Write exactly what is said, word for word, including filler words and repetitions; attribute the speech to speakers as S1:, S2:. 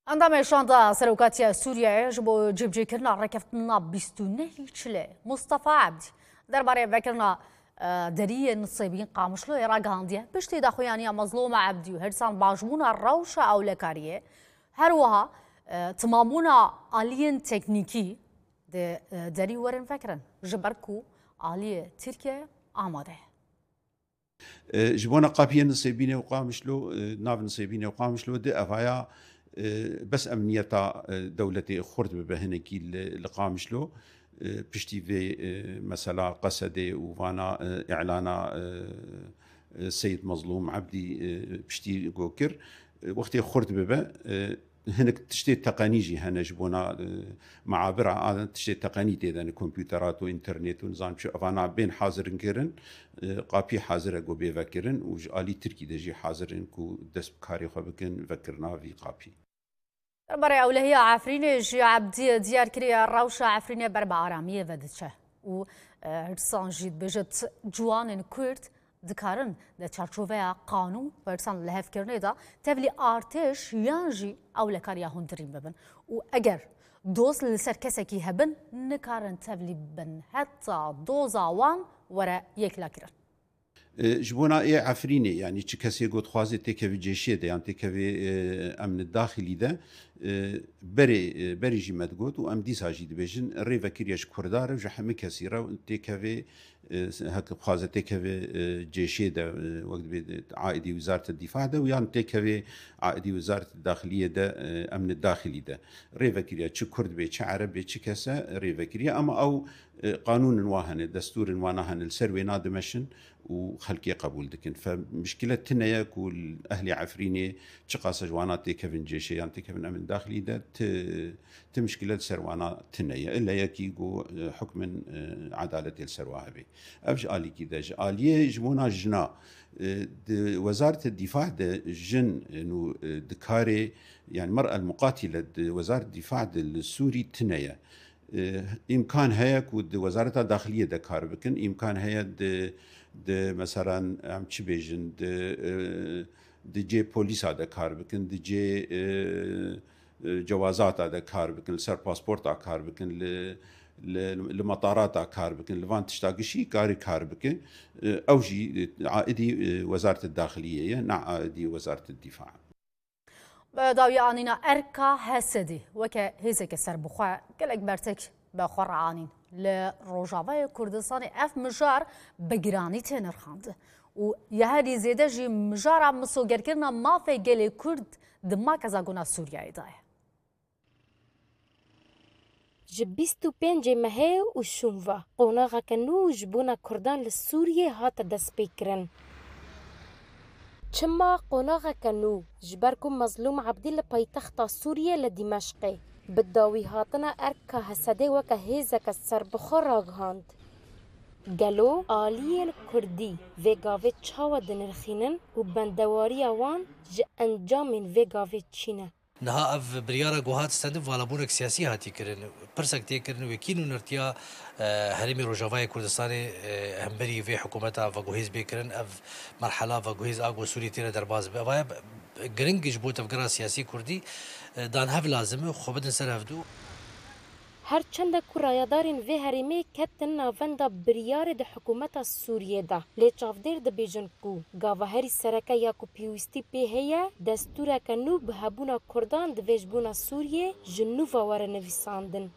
S1: عندما شاندا سروكاتيا سوريا جبو جبجي كرنا ركفتنا بيستونه چله مصطفى عبدي درباره فكرنا دريه نصيبين قامشلو يراغانديه بشتي داخويانيا مظلومه عبدي وهرسان باجمونا روشه او لكاريه هروها تمامونا الين تكنيكي دري ورن فكرن جبركو اليه تركيا آماده
S2: جبونا قابيه نصيبين وقامشلو ناف نصيبين وقامشلو دي افايا بس امنيتا دولتي خرد بهنكي لقامشلو بشتي في مثلا قصدي وفانا اعلانا السيد مظلوم عبدي بشتي جوكر وقت خرد ببا هناك تشتي تقنيجي هنا جبونا معابر عادة تشتي تقنيتي اذا كمبيوترات وانترنت ونظام شو افانا بين حاضر نكرن قابي حاضر اكو بيفكرن وجالي تركي دجي حاضر انكو دس بكاري خو بكن فكرنا في قابي
S1: برای اولهی عفرین جی عبدی دیار کری روش عفرین بر بعرامیه ودشه و هرسان جید بجت جوان کرد دکارن ده چارچوبه قانون برسان لحف کرنه دا تبلی آرتش یانجی اولکاریا هندرین ببن و اگر دوز لسر کسی که هبن نکارن تبلی بن حتی دوزا وان ورا یک لاکرن
S2: جبونا اي عفريني يعني تشي كاسي قد خوازي تيكافي جيشيه ده يعني تيكافي امن الداخلي ده بري بري جي مدقوت وام ديسا جي دبيجن الريفا كيرياش كوردار وجحمي كاسيرا تيكافي هكا خوازي تيكافي جيشيه ده وقت عائدي وزارة الدفاع ده ويعني تيكافي عائدي وزارة الداخلية ده امن الداخلي ده ريفا كيريا تشي كرد بي تشي عربي تشي كاسا ريفا كيريا اما او قانون واهن دستور وانهن السروي نادمشن وخلقي قبول دكن فمشكلة تنايا كل أهلي عفريني تقاس جوانات كيفن جيشي يعني كيفن أمن داخلي ده تمشكلة سروانا تنايا إلا يكيقو حكم عدالة السروها بي أبج آلي كده آلية جمونا جنا وزارة الدفاع ده جن إنه دكاري يعني المرأة المقاتلة وزارة الدفاع السوري تنايا إمكان هيك وزارة الداخلية ده كار بكن إمكان هي د د مثلا ام چی بیجن د د جي بوليس هذا كار بكن د جي جوازات هذا كار بكن سر باسبورت كار بكن لمطارات كار بكن لفان تشتاق شيء كاري كار بكن او جي عائدي وزارة الداخلية نا عائدي وزارة الدفاع
S1: داوی آنینا ارکا هسدی وکه هزک سر بخوا کلک برتک بخور عانین لروجاوای کردستان اف مجار بگرانی تنرخاند و یهری زیده جی مجار مسوگر کرنا مافه گلی کرد دما کزاگونا سوریای دای
S3: جبیست و پنج مهه و شونوا قوناغا کنو جبونا کردان لسوریه هات دست بکرن چما قوناغا کنو جبركم مظلوم عبدي لبايتختا سوريا لدمشق بالداوي هاتنا اركا هسده وكا هيزك السر بخراغ هاند قالو آليين كردي فيغافي تشاوى دنرخينن و بندواريا وان ج انجامين فيغافي تشينه
S4: نها اف بريارا جوهات ستاندف والابونك سياسي هاتي كرن برسك تي كرن وكينو نرتيا هرمي روجافاي كردستاني همبري في حكومتها فجوهيز بيكرن اف مرحله فجوهيز اغو سوري تيرا درباز بوايا جرينج بوت افكار سياسي كردي دان هاف لازم خو بدن سر هفدو
S3: هر چند کرایدارین و هرمی کتن ناوندا بریار د حکومت سوریه دا لی چافدیر د بیجن کو گاوا هری سرکه یا کو پیوستی په هيا دستور کنو به هبونا کردان د وجبونا سوریه جنوب ور نویساندن